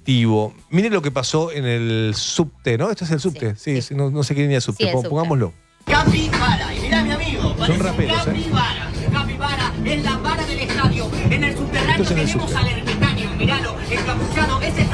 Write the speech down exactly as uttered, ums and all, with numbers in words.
colectivo. Miren lo que pasó en el subte, ¿no? Este es el subte. Sí, sí, sí. sí, no, no sé qué línea de subte. Sí, el subte. Pongámoslo. Capibara, y mirá mi amigo, Son raperos, capibara, ¿eh? Capibara es la vara del estadio. En el subterráneo Esto es en el tenemos subte. al ermitaño, miralo, encapuchado, ese es